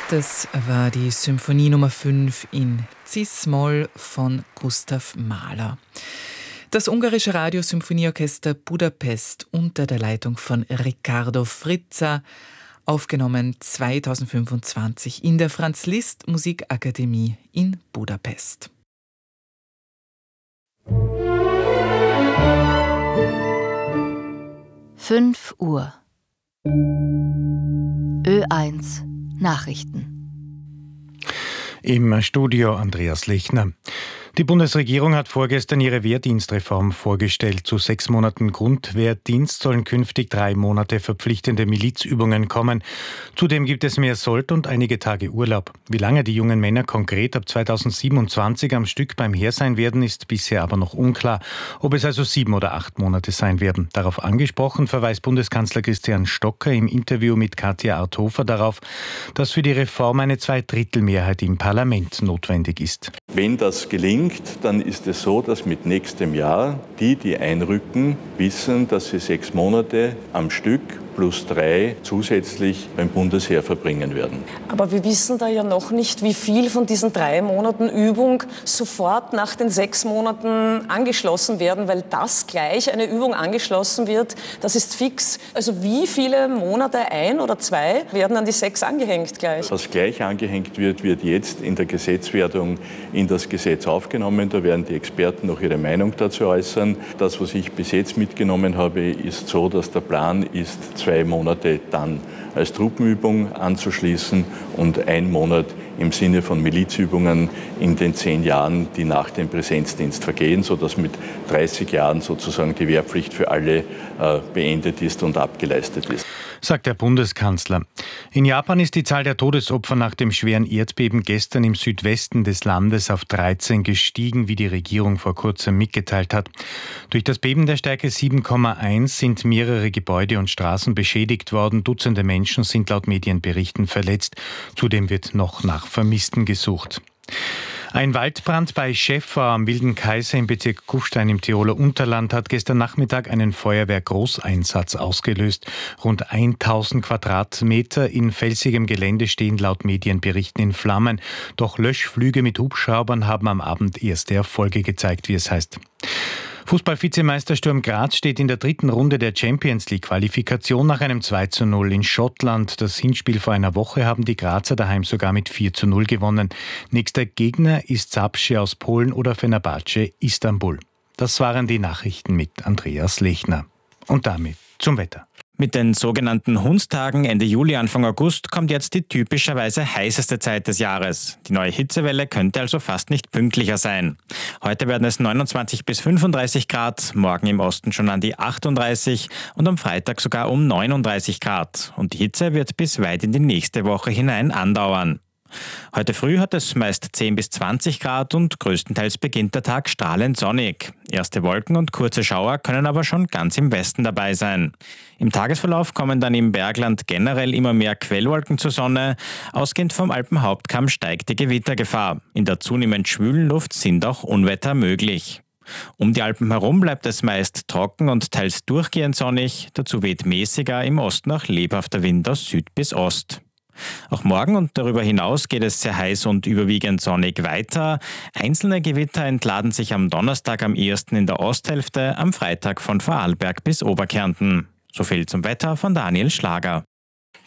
Das war die Symphonie Nummer 5 in Cis-Moll von Gustav Mahler. Das ungarische Radiosymphonieorchester Budapest unter der Leitung von Riccardo Frizza, aufgenommen 2025 in der Franz-Liszt-Musikakademie in Budapest. Fünf Uhr. Ö1 Nachrichten. Im Studio Andreas Lechner. Die Bundesregierung hat vorgestern ihre Wehrdienstreform vorgestellt. Zu 6 Monaten Grundwehrdienst sollen künftig 3 Monate verpflichtende Milizübungen kommen. Zudem gibt es mehr Sold und einige Tage Urlaub. Wie lange die jungen Männer konkret ab 2027 am Stück beim Heer sein werden, ist bisher aber noch unklar. Ob es also 7 oder 8 Monate sein werden. Darauf angesprochen verweist Bundeskanzler Christian Stocker im Interview mit Katja Arthofer darauf, dass für die Reform eine 2/3 im Parlament notwendig ist. Wenn das gelingt, dann ist es so, dass mit nächstem Jahr die einrücken, wissen, dass sie 6 Monate am Stück plus 3 zusätzlich beim Bundesheer verbringen werden. Aber wir wissen da ja noch nicht, wie viel von diesen 3 Monaten Übung sofort nach den 6 Monaten angeschlossen werden, weil das gleich eine Übung angeschlossen wird, das ist fix. Also wie viele Monate, 1 oder 2, werden an die 6 angehängt gleich? Was gleich angehängt wird, wird jetzt in der Gesetzwerdung in das Gesetz aufgenommen. Da werden die Experten noch ihre Meinung dazu äußern. Das, was ich bis jetzt mitgenommen habe, ist so, dass der Plan ist, 2 Monate dann als Truppenübung anzuschließen und 1 Monat im Sinne von Milizübungen in den 10 Jahren, die nach dem Präsenzdienst vergehen, sodass mit 30 Jahren sozusagen die Wehrpflicht für alle beendet ist und abgeleistet ist. Sagt der Bundeskanzler. In Japan ist die Zahl der Todesopfer nach dem schweren Erdbeben gestern im Südwesten des Landes auf 13 gestiegen, wie die Regierung vor kurzem mitgeteilt hat. Durch das Beben der Stärke 7,1 sind mehrere Gebäude und Straßen beschädigt worden. Dutzende Menschen sind laut Medienberichten verletzt. Zudem wird noch nach Vermissten gesucht. Ein Waldbrand bei Schäffau am Wilden Kaiser im Bezirk Kufstein im Tiroler Unterland hat gestern Nachmittag einen Feuerwehr-Großeinsatz ausgelöst. Rund 1000 Quadratmeter in felsigem Gelände stehen laut Medienberichten in Flammen. Doch Löschflüge mit Hubschraubern haben am Abend erste Erfolge gezeigt, wie es heißt. Fußball-Vizemeister Sturm Graz steht in der 3. Runde der Champions-League-Qualifikation nach einem 2:0 in Schottland. Das Hinspiel vor einer Woche haben die Grazer daheim sogar mit 4:0 gewonnen. Nächster Gegner ist Zabrze aus Polen oder Fenerbahce Istanbul. Das waren die Nachrichten mit Andreas Lechner. Und damit zum Wetter. Mit den sogenannten Hundstagen Ende Juli, Anfang August kommt jetzt die typischerweise heißeste Zeit des Jahres. Die neue Hitzewelle könnte also fast nicht pünktlicher sein. Heute werden es 29 bis 35 Grad, morgen im Osten schon an die 38 und am Freitag sogar um 39 Grad. Und die Hitze wird bis weit in die nächste Woche hinein andauern. Heute früh hat es meist 10 bis 20 Grad und größtenteils beginnt der Tag strahlend sonnig. Erste Wolken und kurze Schauer können aber schon ganz im Westen dabei sein. Im Tagesverlauf kommen dann im Bergland generell immer mehr Quellwolken zur Sonne. Ausgehend vom Alpenhauptkamm steigt die Gewittergefahr. In der zunehmend schwülen Luft sind auch Unwetter möglich. Um die Alpen herum bleibt es meist trocken und teils durchgehend sonnig. Dazu weht mäßiger, im Osten auch lebhafter Wind aus Süd bis Ost. Auch morgen und darüber hinaus geht es sehr heiß und überwiegend sonnig weiter. Einzelne Gewitter entladen sich am Donnerstag am ehesten in der Osthälfte, am Freitag von Vorarlberg bis Oberkärnten. So viel zum Wetter von Daniel Schlager.